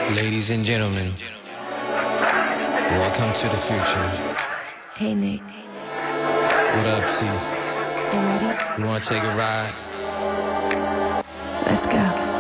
Ladies and gentlemen, welcome to the future. Hey, Nick. What up, T? You ready? You wanna take a ride? Let's go.